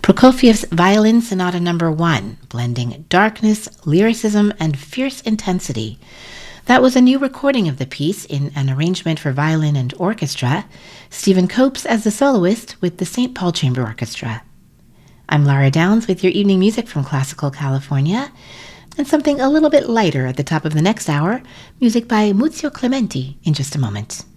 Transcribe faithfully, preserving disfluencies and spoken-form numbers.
Prokofiev's Violin Sonata Number One, blending darkness, lyricism, and fierce intensity. That was a new recording of the piece in an arrangement for violin and orchestra, Stephen Copes as the soloist with the Saint Paul Chamber Orchestra. I'm Lara Downs with your evening music from Classical California, and something a little bit lighter at the top of the next hour, music by Muzio Clementi in just a moment.